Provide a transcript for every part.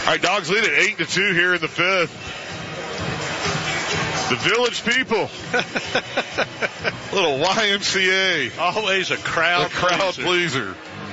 right, Dogs lead at 8-2 here in the fifth. The Village People. Little YMCA. Always a crowd pleaser.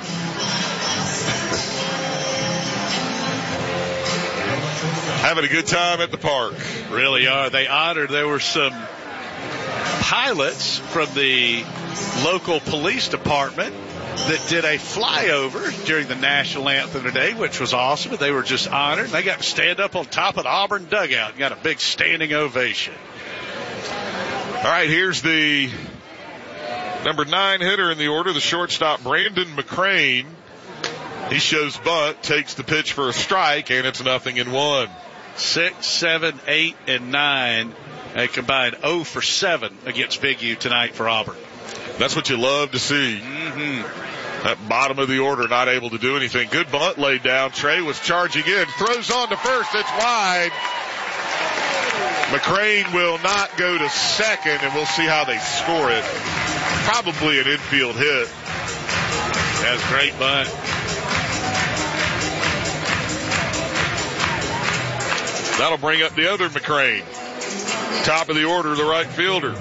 Having a good time at the park. Really are. They honored. There were some pilots from the local police department that did a flyover during the national anthem today, which was awesome. They were just honored. They got to stand up on top of the Auburn dugout and got a big standing ovation. All right, here's the number 9 hitter in the order, the shortstop, Brandon McCrane. He shows bunt, takes the pitch for a strike, and it's 0-1. 6, 7, 8, and 9. A combined 0 for 7 against Big U tonight for Auburn. That's what you love to see. That bottom of the order not able to do anything. Good bunt laid down. Trey was charging in. Throws on to first. It's wide. McCrane will not go to second, and we'll see how they score it. Probably an infield hit. That's a great bunt. That'll bring up the other McCrane. Top of the order, the right fielder.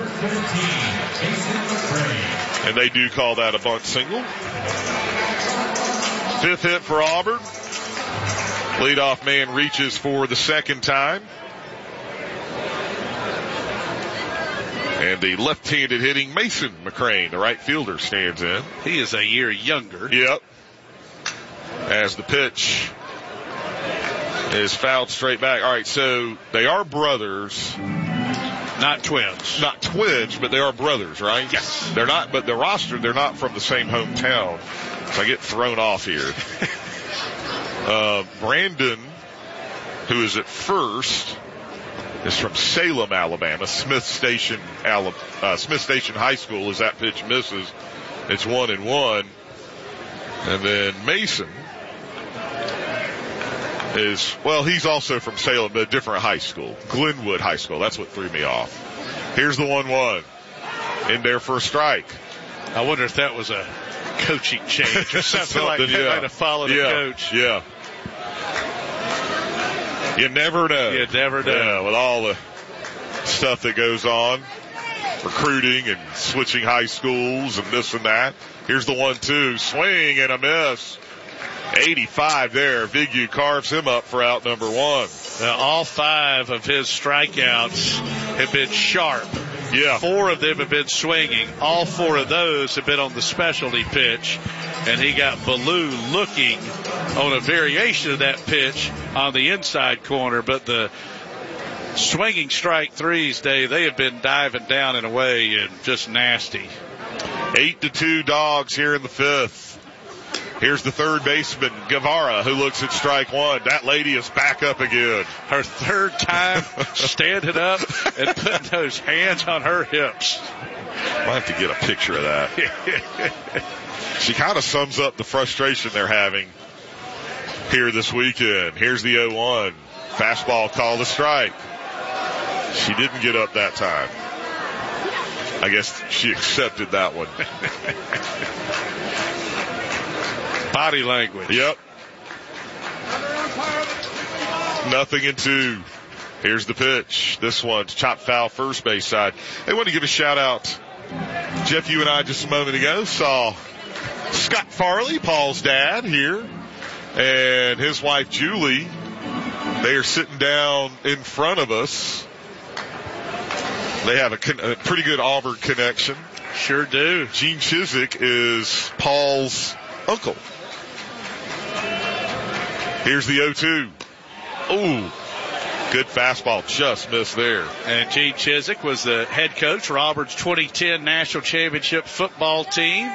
And they do call that a bunt single. 5th hit for Auburn. Leadoff man reaches for the second time. And the left-handed hitting Mason McCrane, the right fielder, stands in. He is a year younger. Yep. As the pitch is fouled straight back. All right, so they are brothers. Not twins. Not twins, but they are brothers, right? Yes. They're not, but the roster, they're not from the same hometown. So I get thrown off here. Brandon, who is at first, is from Salem, Alabama. Smith Station High School, as that pitch misses. It's 1-1. And then Mason is, well, he's also from Salem, but a different high school. Glenwood High School. That's what threw me off. Here's the 1-1. In there for a strike. I wonder if that was a coaching change or something like that. Yeah. Might have followed a coach. Yeah. You never know. You never know. Yeah, with all the stuff that goes on. Recruiting and switching high schools and this and that. Here's the 1-2. Swing and a miss. 85 there. Big U carves him up for out number 1. Now, all 5 of his strikeouts have been sharp. Yeah. 4 of them have been swinging. All 4 of those have been on the specialty pitch. And he got Ballou looking on a variation of that pitch on the inside corner. But the swinging strike threes, Dave, they have been diving down and away and just nasty. 8-2 Dogs here in the 5th. Here's the third baseman, Guevara, who looks at strike 1. That lady is back up again. Her third time standing up and putting those hands on her hips. I'll have to get a picture of that. She kind of sums up the frustration they're having here this weekend. Here's the 0-1. Fastball called a strike. She didn't get up that time. I guess she accepted that one. Body language. Yep. 0-2. Here's the pitch. This one's chopped foul first base side. They want to give a shout out. Jeff, you and I just a moment ago saw Scott Farley, Paul's dad, here, and his wife Julie. They are sitting down in front of us. They have a pretty good Auburn connection. Sure do. Gene Chiswick is Paul's uncle. Here's the 0-2. Ooh, good fastball, just missed there. And Gene Chiswick was the head coach for Auburn's 2010 National Championship football team.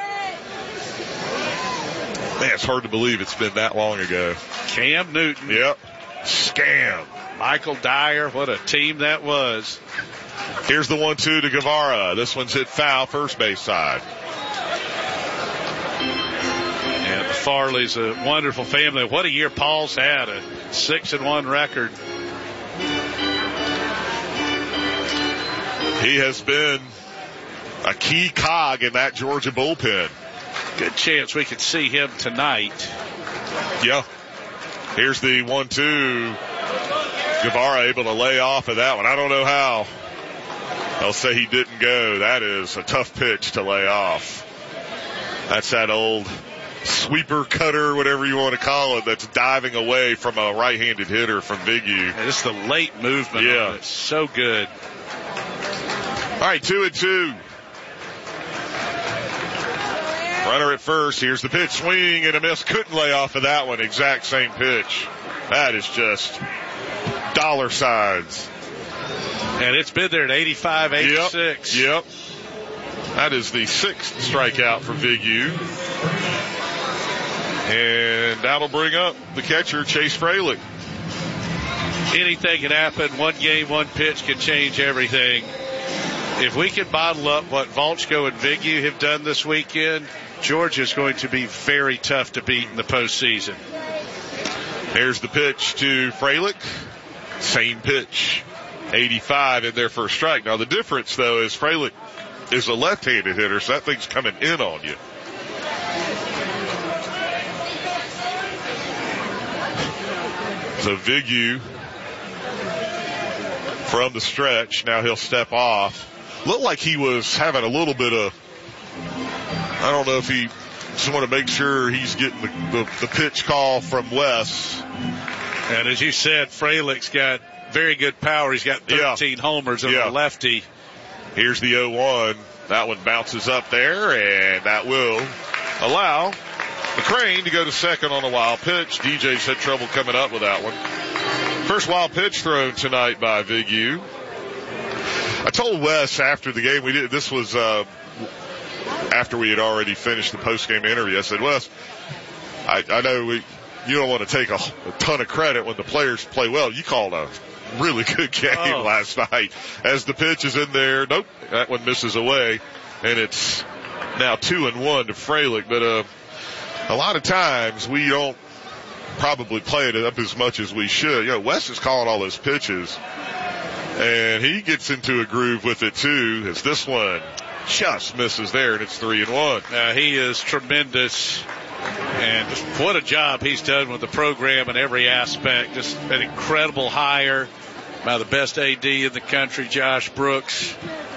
Man, it's hard to believe it's been that long ago. Cam Newton. Yep. Scam. Michael Dyer, what a team that was. Here's the 1-2 to Guevara. This one's hit foul, first base side. And the Farley's a wonderful family. What a year Paul's had, a 6-1 record. He has been a key cog in that Georgia bullpen. Good chance we could see him tonight. Yeah. Here's the 1-2. Guevara able to lay off of that one. I don't know how. They'll say he didn't go. That is a tough pitch to lay off. That's that old sweeper, cutter, whatever you want to call it, that's diving away from a right-handed hitter from Vigu. And it's the late movement. Yeah. It's so good. All right, 2-2. Runner at first. Here's the pitch. Swing and a miss. Couldn't lay off of that one. Exact same pitch. That is just dollar signs. And it's been there at 85, 86. Yep. That is the 6th strikeout for Vigu. And that'll bring up the catcher, Chase Fralick. Anything can happen. One game, one pitch can change everything. If we can bottle up what Volchko and Vigu have done this weekend, Georgia's going to be very tough to beat in the postseason. Here's the pitch to Fralick. Same pitch. 85 in their first strike. Now the difference, though, is Fralick is a left-handed hitter, so that thing's coming in on you. So Vigu from the stretch. Now he'll step off. Looked like he was having a little bit of, I don't know if he just want to make sure he's getting the pitch call from Wes. And as you said, Fralick's got very good power. He's got 13 homers on the lefty. Here's the 0-1. That one bounces up there, and that will allow McCrane to go to second on a wild pitch. DJ's had trouble coming up with that one. First wild pitch thrown tonight by Vigu. I told Wes after the game, this was after we had already finished the post-game interview. I said, Wes, I know you don't want to take a ton of credit when the players play well. You called a really good game last night. As the pitch is in there, nope, that one misses away, and it's now 2-1 to Fralick. But a lot of times we don't probably play it up as much as we should. You know, Wes is calling all those pitches, and he gets into a groove with it too, as this one just misses there, and it's 3-1. He is tremendous, and what a job he's done with the program in every aspect. Just an incredible hire by the best AD in the country, Josh Brooks.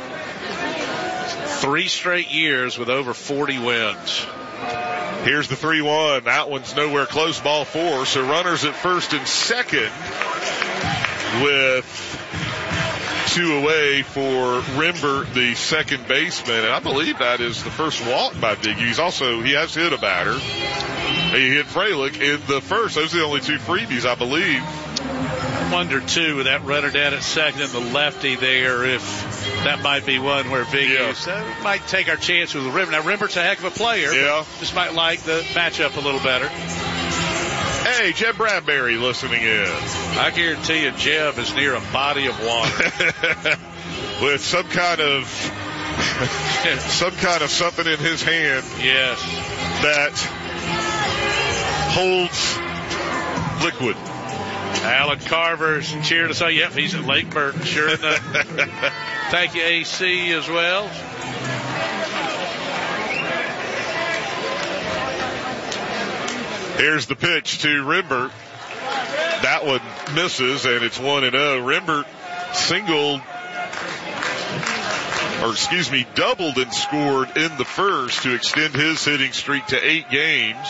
3 straight years with over 40 wins. Here's the 3-1. That one's nowhere close, ball 4. So runners at first and second with 2 away for Rimbert, the second baseman. And I believe that is the first walk by Vigu. He has hit a batter. He hit Fralick in the first. Those are the only 2 freebies, I believe. I wonder, too, with that runner down at second and the lefty there, if that might be one where Vigu might take our chance with Rimbert. Now, Rimbert's a heck of a player. Yeah. Just might like the matchup a little better. Hey, Jeb Bradbury listening in. I guarantee you Jeb is near a body of water. With some kind of something in his hand. Yes. That holds liquid. Alan Carver's cheered us on. Yep, he's at Lake Burton. Sure enough. Thank you, AC, as well. Here's the pitch to Rimbert. That one misses, and it's 1-0. Rimbert doubled and scored in the first to extend his hitting streak to 8 games.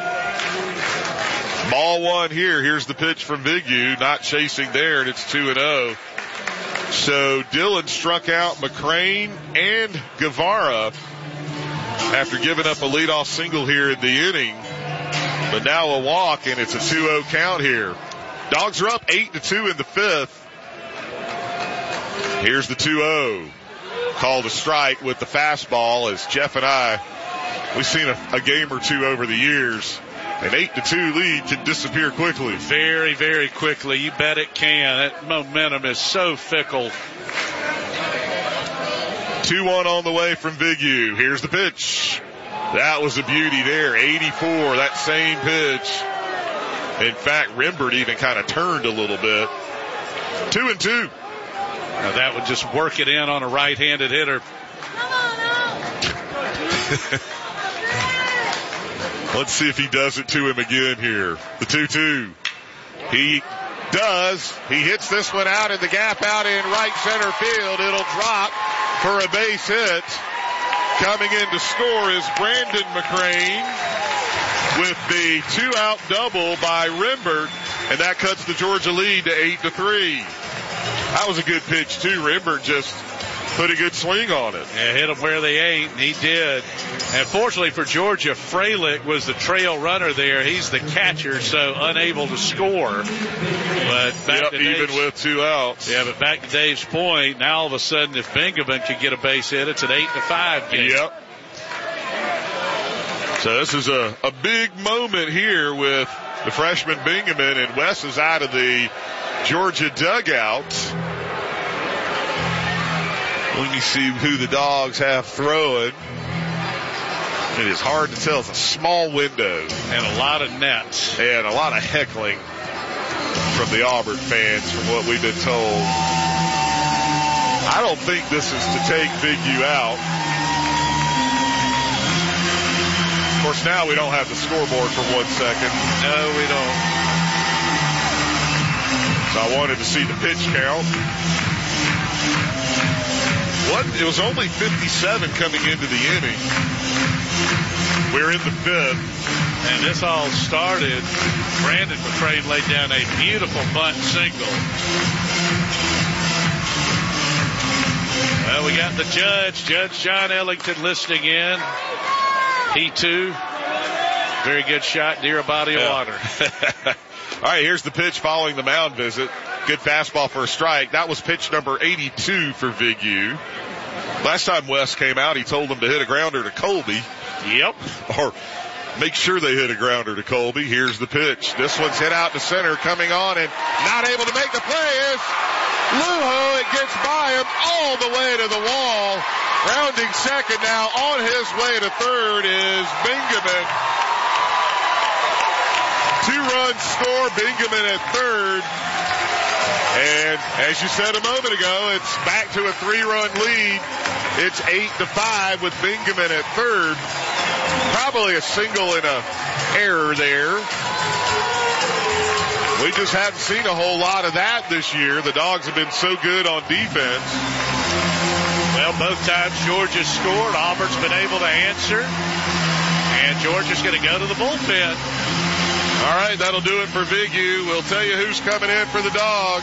Ball 1 here. Here's the pitch from Vigu. Not chasing there, and it's 2-0. So Dillon struck out McCrane and Guevara after giving up a leadoff single here in the inning. But now a walk, and it's a 2-0 count here. Dogs are up 8-2 in the 5th. Here's the 2-0. Called a strike with the fastball, as Jeff and I, we've seen a game or two over the years. An 8-2 lead can disappear quickly. Very, very quickly. You bet it can. That momentum is so fickle. 2-1 on the way from Vigu. Here's the pitch. That was a beauty there. 84, that same pitch. In fact, Rimbert even kind of turned a little bit. 2-2. Now that would just work it in on a right-handed hitter. Let's see if he does it to him again here. The 2-2. He does. He hits this one out in the gap out in right center field. It'll drop for a base hit. Coming in to score is Brandon McCrane with the 2-out double by Rembert, and that cuts the Georgia lead to 8-3. That was a good pitch too. Rembert just put a good swing on it. Yeah, hit them where they ain't, and he did. And fortunately for Georgia, Freilich was the trail runner there. He's the catcher, so unable to score. But back to even Dave's, with 2 outs. Yeah, but back to Dave's point, now all of a sudden if Bingaman could get a base hit, it's an 8-5 game. Yep. So this is a big moment here with the freshman Bingaman, and Wes is out of the Georgia dugout. Let me see who the Dogs have throwing. It is hard to tell. It's a small window. And a lot of nets. And a lot of heckling from the Auburn fans from what we've been told. I don't think this is to take Big U out. Of course, now we don't have the scoreboard for 1 second. No, we don't. So I wanted to see the pitch count. It was only 57 coming into the inning. We're in the 5th. And this all started. Brandon McCrane laid down a beautiful bunt single. Well, we got the judge, Judge John Ellington, listening in. He too. Very good shot near a body of water. All right, here's the pitch following the mound visit. Good fastball for a strike. That was pitch number 82 for Big U. Last time Wes came out, he told them to hit a grounder to Colby. Yep. Or make sure they hit a grounder to Colby. Here's the pitch. This one's hit out to center, coming on and not able to make the play is Lujo. It gets by him all the way to the wall. Rounding second now, on his way to third is Bingaman. 2-run score, Bingaman at third. And as you said a moment ago, it's back to a 3-run lead. It's 8-5 with Bingaman at third. Probably a single and a error there. We just haven't seen a whole lot of that this year. The Dogs have been so good on defense. Well, both times Georgia scored. Auburn's been able to answer. And Georgia's going to go to the bullpen. All right, that'll do it for Big U. We'll tell you who's coming in for the Dogs.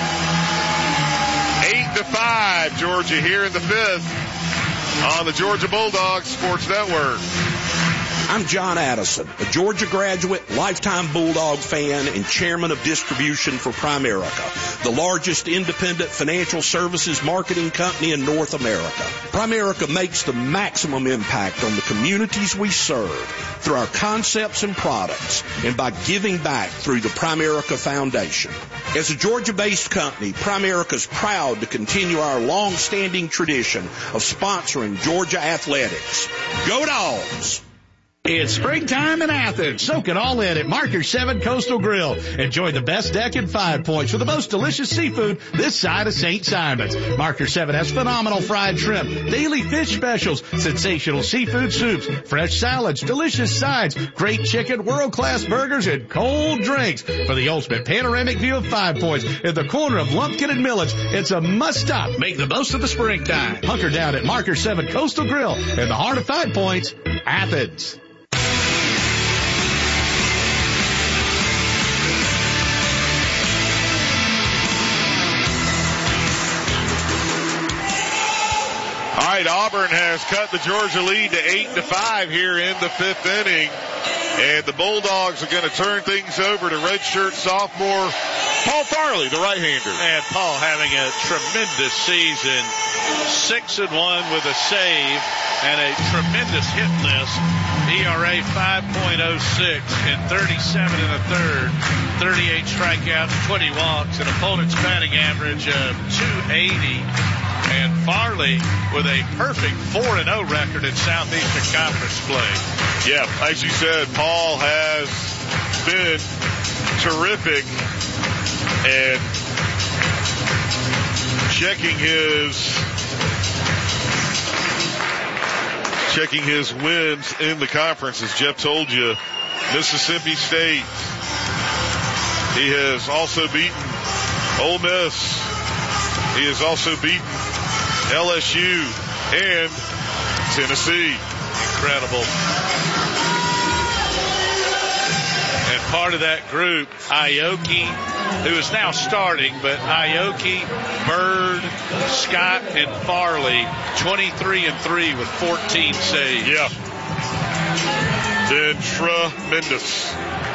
8-5, Georgia here in the 5th on the Georgia Bulldogs Sports Network. I'm John Addison, a Georgia graduate, lifetime Bulldog fan, and chairman of distribution for Primerica, the largest independent financial services marketing company in North America. Primerica makes the maximum impact on the communities we serve through our concepts and products and by giving back through the Primerica Foundation. As a Georgia-based company, Primerica is proud to continue our long-standing tradition of sponsoring Georgia athletics. Go Dogs! It's springtime in Athens. Soak it all in at Marker 7 Coastal Grill. Enjoy the best deck and 5 Points with the most delicious seafood this side of St. Simon's. Marker 7 has phenomenal fried shrimp, daily fish specials, sensational seafood soups, fresh salads, delicious sides, great chicken, world-class burgers, and cold drinks. For the ultimate panoramic view of 5 Points in the corner of Lumpkin and Millage, it's a must-stop. Make the most of the springtime. Hunker down at Marker 7 Coastal Grill in the heart of 5 Points, Athens. All right, Auburn has cut the Georgia lead to 8-5 here in the 5th inning. And the Bulldogs are going to turn things over to redshirt sophomore Paul Farley, the right-hander. And Paul having a tremendous season. 6-1 with a save and a tremendous hit list. ERA 5.06 and 37 in the third. 38 strikeouts, 20 walks, and opponent's batting average of 280. And Farley with a perfect 4-0 record in Southeastern Conference play. Yeah, as you said, Paul has been terrific and checking his wins in the conference. As Jeff told you, Mississippi State He has also beaten Ole Miss. He has also beaten LSU and Tennessee. Incredible. And part of that group, Aoki, who is now starting, but Aoki, Bird, Scott, and Farley, 23-3 with 14 saves. Yeah. Then tremendous.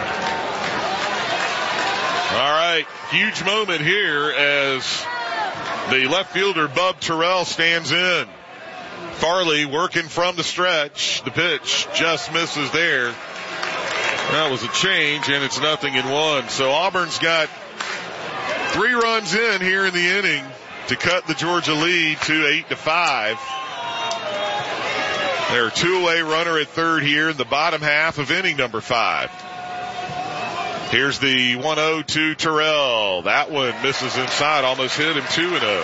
All right. Huge moment here as the left fielder, Bub Terrell, stands in. Farley working from the stretch. The pitch just misses there. That was a change, and it's 0-1. So Auburn's got 3 runs in here in the inning to cut the Georgia lead to 8-5. They're a 2-away runner at third here in the bottom half of inning number 5. Here's the 1-0 to Terrell. That one misses inside, almost hit him 2-0.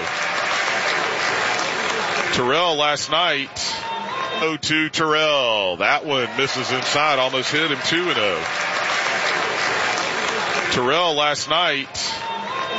Terrell last night, 0-2 Terrell. That one misses inside, almost hit him 2-0. Terrell last night